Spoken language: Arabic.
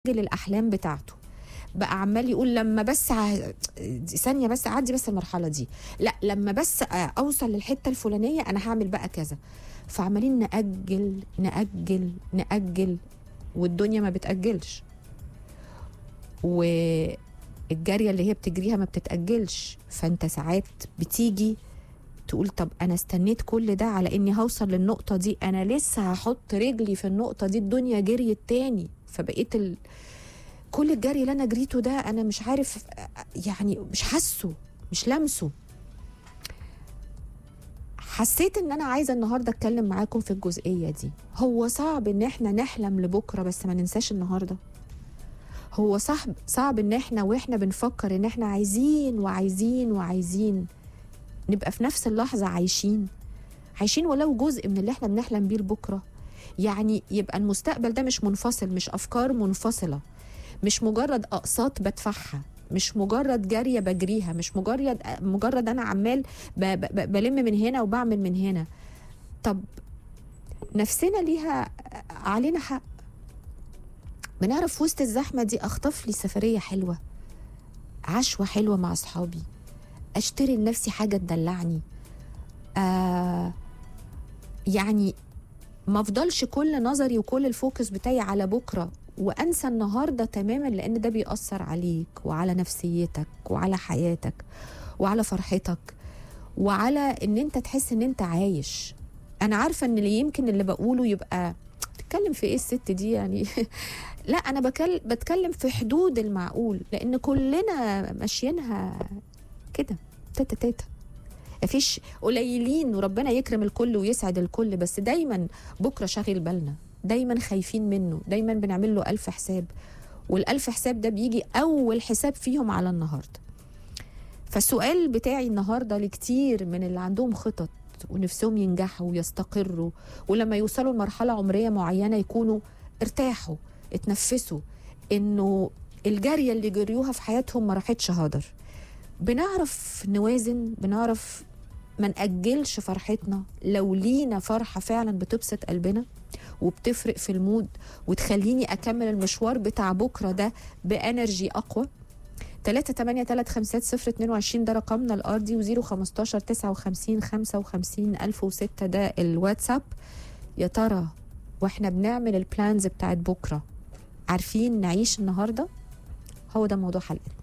الأحلام بتاعته بقى عمال يقول لما بس ثانية بس أعدي بس المرحلة دي، لا لما بس أوصل للحتة الفلانية أنا هعمل بقى كذا. فعمالين نأجل نأجل نأجل والدنيا ما بتأجلش، والجارية اللي هي بتجريها ما بتتأجلش. فأنت ساعات بتيجي تقول طب أنا استنيت كل ده على إني هوصل للنقطة دي، أنا لسه هحط رجلي في النقطة دي الدنيا جريت تاني. فبقيت كل الجري اللي أنا جريته ده أنا مش عارف، يعني مش حاسه، مش لمسه. حسيت ان انا عايزه النهارده اتكلم معاكم في الجزئيه دي. هو صعب ان احنا نحلم لبكره بس ما ننساش النهارده؟ هو صعب ان واحنا بنفكر ان احنا عايزين وعايزين وعايزين نبقى في نفس اللحظه عايشين ولو جزء من اللي احنا بنحلم بيه لبكره؟ يعني يبقى المستقبل ده مش منفصل، مش افكار منفصله، مش مجرد اقساط بدفعها، مش مجرد جاريه بجريها، مش مجرد انا عمال بلم من هنا وبعمل من هنا. طب نفسنا ليها علينا حق. بنعرف في وسط الزحمه دي اخطف لي سفريه حلوه، عشوه حلوه مع اصحابي، اشتري لنفسي حاجه تدلعني، يعني ما افضلش كل نظري وكل الفوكس بتاعي على بكره وانسى النهارده تماما، لان ده بيأثر عليك وعلى نفسيتك وعلى حياتك وعلى فرحتك وعلى ان انت تحس ان انت عايش. انا عارفه ان يمكن اللي بقوله يبقى بتتكلم في ايه الست دي يعني لا انا بتكلم في حدود المعقول، لان كلنا ماشيينها كده تاتا تاتا. مفيش قليلين وربنا يكرم الكل ويسعد الكل، بس دايما بكره شاغل بالنا، دايما خايفين منه، دايما بنعمل له 1000 حساب، وال1000 حساب ده بيجي اول حساب فيهم على النهارده. فالسؤال بتاعي النهارده لكتير من اللي عندهم خطط ونفسهم ينجحوا ويستقروا، ولما يوصلوا لمرحله عمريه معينه يكونوا ارتاحوا اتنفسوا، انه الجاريه اللي جريوها في حياتهم ما راحتش هدر. بنعرف نوازن، بنعرف ما نأجلش فرحتنا لو لينا فرحة فعلا بتبسط قلبنا وبتفرق في المود وتخليني أكمل المشوار بتاع بكرة ده بأنرجي أقوى. 3835022 ده رقمنا الأرضي، و015 59 55 1006 ده الواتساب. يا ترى واحنا بنعمل البلانز بتاعت بكرة عارفين نعيش النهاردة؟ هو ده موضوع حلقتنا.